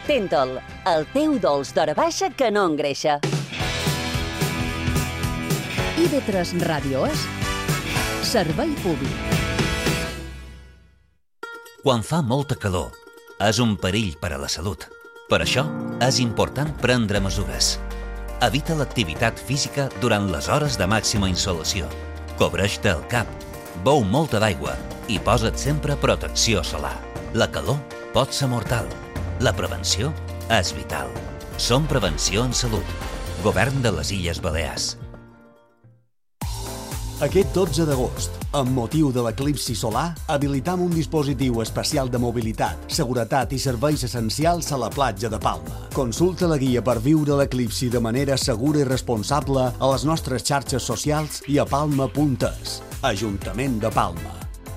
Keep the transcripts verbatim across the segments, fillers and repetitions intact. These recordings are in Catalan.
Tentol, el teu dolç d'hora baixa que no engreixa. I V tres Ràdio és servei públic. Quan fa molta calor, és un perill per a la salut. Per això, és important prendre mesures. Evita l'activitat física durant les hores de màxima insolació. Cobreix-te el cap, beu molta d'aigua i posa't sempre protecció solar. La calor pot ser mortal. La prevenció és vital. Som Prevenció en Salut. Govern de les Illes Balears. Aquest dotze d'agost, amb motiu de l'eclipsi solar, habilitam un dispositiu especial de mobilitat, seguretat i serveis essencials a la platja de Palma. Consulta la guia per viure l'eclipsi de manera segura i responsable a les nostres xarxes socials i a palma punt es. Ajuntament de Palma.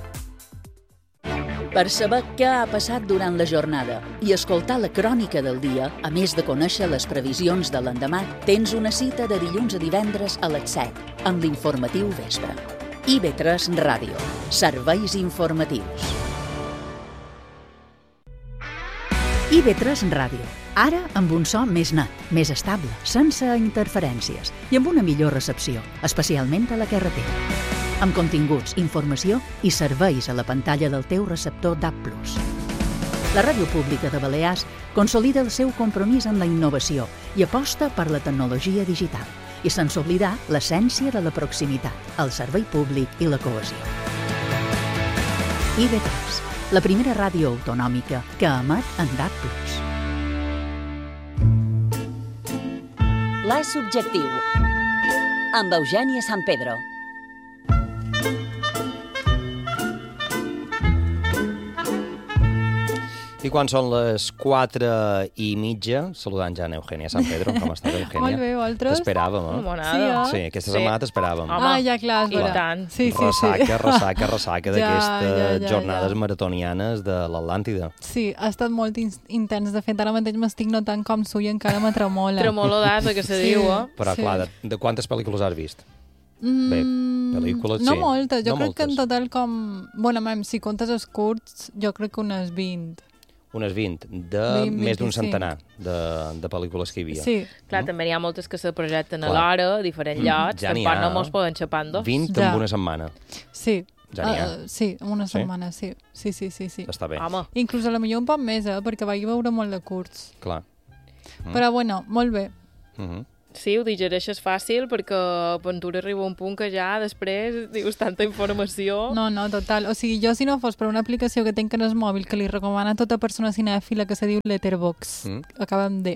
Per saber què ha passat durant la jornada i escoltar la crònica del dia, a més de conèixer les previsions de l'endemà, tens una cita de dilluns a divendres a les set, amb l'informatiu vespre. I V tres Ràdio. Serveis informatius. I V tres Ràdio. Ara amb un so més net, més estable, sense interferències i amb una millor recepció, especialment a la carretera. Amb continguts, informació i serveis a la pantalla del teu receptor D A B plus. La Ràdio Pública de Balears consolida el seu compromís amb la innovació i aposta per la tecnologia digital, i sense oblidar l'essència de la proximitat, el servei públic i la cohesió. I V tres, la primera ràdio autonòmica que emet en D A B plus. L'A Subjectiu, amb Eugènia San Pedro. I quan són les quatre i mitja, saludant ja en Eugènia San Pedro. Com estàs, Eugènia? Molt bé, vosaltres? T'esperàvem, eh? Monada. Sí, eh? Sí, aquesta setmana sí. t'esperàvem. Ah, ja, clar, és clar. tant. Sí, sí, ressaca, sí. ressaca, ressaca ja, d'aquestes ja, ja, jornades ja. maratonianes de l'Atlàntida. Sí, ha estat molt in intens. De fet, ara mateix m'estic notant com suï encara me tremola. Tremolo d'asa, que se sí. diu, eh? Però, sí. clar, de, de quantes pel·lícules has vist? Mm, Bé, pel·lícules, no sí. moltes. Jo no crec moltes. que en total com... Bueno, mem, si comptes els curts, jo crec que unes vint. Unes vint, de vint, més d'un vint-i-cinc. centenar de, de pel·lícules que hi havia. Sí. Clar, Mm? també n'hi ha moltes que se projecten a Clar. l'hora, a diferents Mm, llocs, ja n'hi tampoc ha. no mos poden xapar en dos. vint Ja. en una setmana. Sí. Ja n'hi ha. Uh, sí, una Sí? setmana, sí. Sí, sí, sí, sí. Està bé. Home, Inclús a la millor un poc més, eh? Perquè vaig veure molt de curts. Clar. Mm. Però bueno, molt bé. Mm-hmm. sí, ho digereixes fàcil perquè Ventura arriba a un punt que ja després dius tanta informació. No, no, total. O sigui, jo si no fos per una aplicació que tinc en el mòbil que li recomana a tota persona cinèfila que se diu Letterboxd, Mm. acabem de...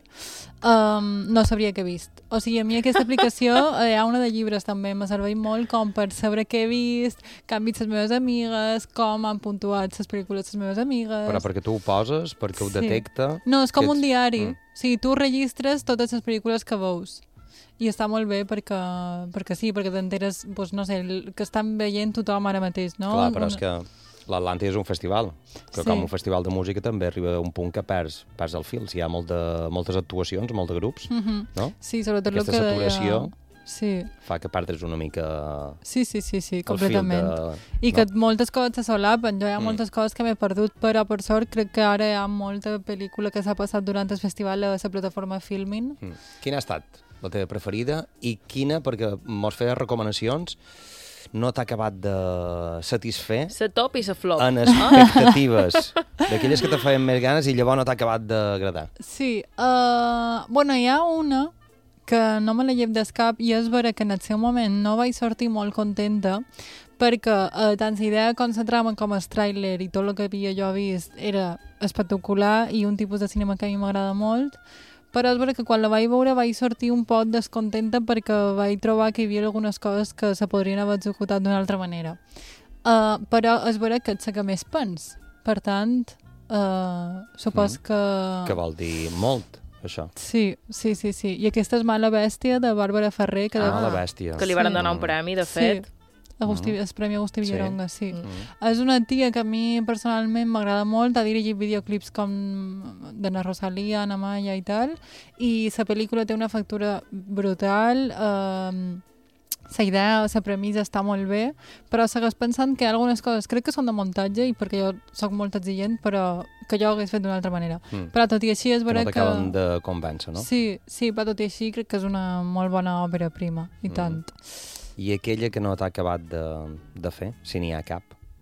Um, no sabria què he vist. O sigui, a mi aquesta aplicació, eh, hi ha una de llibres també, m'ha servit molt com per saber què he vist, què han vist les meves amigues, com han puntuat les pel·lícules les meves amigues... Però perquè tu ho poses, perquè ho Sí. detecta... No, és com que un ets- diari. Mm. O sigui, tu registres totes les pel·lícules que veus. I està molt bé perquè, perquè sí, perquè t'enteres, doncs, no sé, el que estan veient tothom ara mateix, no? Clar, però és Una- que l'Atlàntida és un festival, que Sí. com un festival de música també arriba a un punt que perds, perds el fil. Si hi ha molt de, moltes actuacions, molts de grups, Mhm. no? Sí, sobretot el Aquesta que deia... saturació Sí, fa que perdres una mica sí, sí, sí, sí el completament. fil de... I que moltes coses se solapen. Jo hi ha Mm. moltes coses que m'he perdut, però per sort crec que ara hi ha molta pel·lícula que s'ha passat durant el festival a la plataforma Filmin. Mm. Quina ha estat la teva preferida i quina, perquè mos feia recomanacions, no t'ha acabat de satisfer La top i la flop. en expectatives d'aquelles que te feien més ganes i llavors no t'ha acabat d'agradar? Sí, uh, bueno, hi ha una que no me la llevo del cap i és vera que en el seu moment no vaig sortir molt contenta perquè uh, tant la idea com la trama com el tràiler i tot el que havia jo vist era espectacular i un tipus de cinema que a mi m'agrada molt, però és vera que quan la vaig veure vaig sortir un poc descontenta perquè vaig trobar que hi havia algunes coses que se podrien haver executat d'una altra manera. Uh, però és vera que és la que més pens. Per tant, uh, supos Mm. que... Que vol dir molt, això. Sí, sí, sí, sí. I aquesta és Mala Bèstia, de Bàrbara Ferrer. Que Ah, de... la bèstia. Que li van Sí. donar un premi, de fet. Sí, Agustí, Mm. el Premi Agustí Sí. Villaronga, sí. Mm. És una tia que a mi personalment m'agrada molt, ha dirigit videoclips com d'Anna Rosalía, Anna Maya i tal, i la pel·lícula té una factura brutal, eh, la idea, la premissa està molt bé, però segueix pensant que hi ha algunes coses, crec que són de muntatge, i perquè jo sóc molt exigent, però que jo ho hagués fet d'una altra manera. Mm. Però tot i així és Que vera no que... t'acaben de convèncer, no? Sí, sí, però tot i així crec que és una molt bona òpera prima, i Mm. tant. I aquella que no t'ha acabat de, de fer, si n'hi ha cap.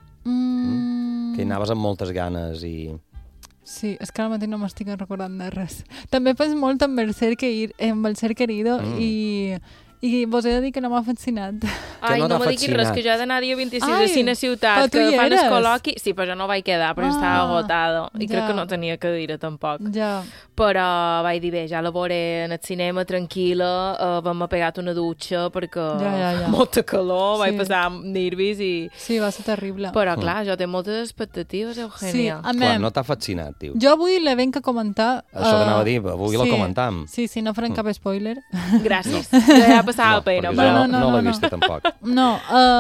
Mm. Que hi anaves amb moltes ganes i... Sí, és que ara mateix no m'estic recordant de res. També fas molt amb el ser, que, amb el ser querido Mm. i, i vos he de dir que no m'ha fascinat. Ai, no no, t'ha me diguis res, fascinat. que jo he d'anar dia vint-i-sis Ai, a Cine Ciutat, però tu que hi fan el eres. col·loqui. Sí, però jo no vaig quedar, perquè Ah, estava agotada. I crec ja. que no tenia cadira, tampoc. Ja. Però vaig dir, bé, ja la veuré en el cinema tranquil·la, uh, vam pegat una dutxa perquè Ja, ja, ja. molta calor, Sí. vaig passar nervis i... Sí, va ser terrible. Però, clar, jo tinc moltes expectatives, Sí, Eugènia. a Clar, mi, no t'ha fascinat, tio. jo avui l'he ben que comentar... Això eh, t'anava a dir, avui la sí, comentam. Sí, sí, no farem cap spoiler. Gràcies. Ja passava no, pena. perquè Però... jo no, no, no, no l'he no. vista tampoc. No,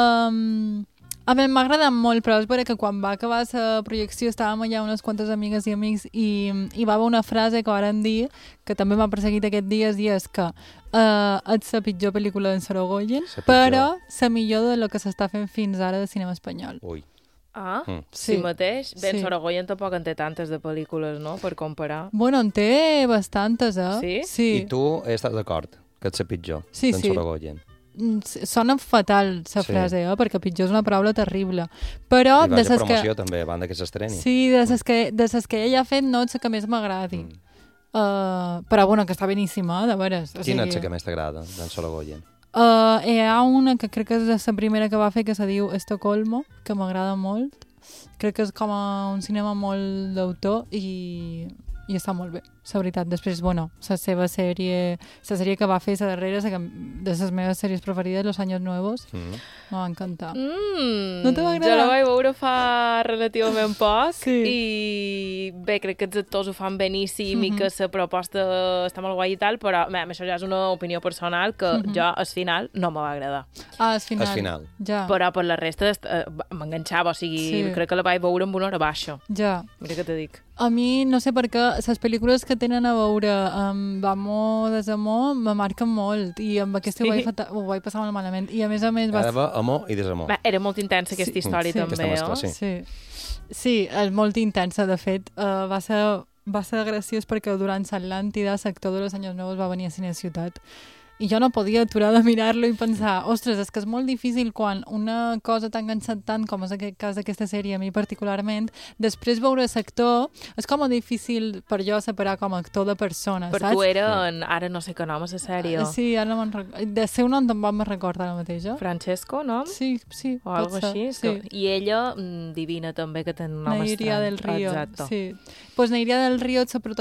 um, a mi m'ha agradat molt, però és vera que quan va acabar la projecció estàvem allà unes quantes amigues i amics i hi va haver una frase que varen dir, que també m'ha perseguit aquests dies, i és que uh, és la pitjor pel·lícula d'en Sorogoyen, Sa pitjor. però la millor de lo que s'està fent fins ara de cinema espanyol. Ui. Ah, Mm. sí, Sí. mateix. Ben, Sí. Sorogoyen tampoc en té tantes de pel·lícules, no?, per comparar. Bueno, en té bastantes, eh? Sí? Sí. I tu estàs d'acord que ets la pitjor Sí, d'en sí. Sorogoyen? Mm, s- Sona fatal, la Sí. frase, eh? Perquè pitjor és una paraula terrible. Però I de vaja ses promoció que... també, a banda que s'estreni. Sí, de ses que, de ses que ella ha fet no és la que més m'agradi. Mm. Uh, però bueno, que està beníssima, de veres. O Quina sigui, és la que més t'agrada d'en Sorogoyen? Uh, hi ha una que crec que és la primera que va fer, que se diu Estocolmo, que m'agrada molt. Crec que és com a un cinema molt d'autor i, i està molt bé, la veritat. Després, bueno, la seva sèrie, la sèrie que va fer, la darrera, la que, de les meves sèries preferides, Los Años Nuevos, Mm. me va encantar. Mm, No te va jo agradar? la vaig veure fa relativament poc Sí. i bé, crec que els actors ho fan beníssim Mhm. i que la proposta està molt guai i tal, però bé, això ja és una opinió personal que Mhm. jo, al final, no me va agradar. Ah, al final. Al final. Ja, Però per la resta est- eh, m'enganxava, o sigui, Sí. crec que la vaig veure amb una hora baixa. ja. Mira què te dic. A mi, no sé per què, les pel·lícules que tenen a veure amb amor, desamor, me marquen molt. I amb aquesta Sí. ho, vaig fata, ho vaig passar molt malament. I a més a més... Va... Ara va amor i desamor. Bé, era molt intensa aquesta Sí. història Sí. també, Aquesta mescla, oh? sí. Sí, sí, és molt intensa, de fet. Uh, va ser, va ser graciós perquè durant l'Atlàntida, l'actor de Los Años Nuevos va venir a Cine Ciutat. I jo no podia aturar de mirar-lo i pensar, ostres, és que és molt difícil quan una cosa t'ha enganxat tant, com és aquest cas d'aquesta sèrie, a mi particularment, després veure l'actor, és com a difícil per jo separar com a actor de persona, Per saps? tu era, en, ara no sé què nom és la sèrie. Uh, sí, ara no me'n recordo. De seu nom tampoc me'n recordo ara mateix, eh? Francesco, nom? Sí, sí, O pot algo ser, així. és sí. Que... I ella, mm, divina també, que té un nom Nairia estrany. del Río, Exacto. sí. Pues Nairia del Río, la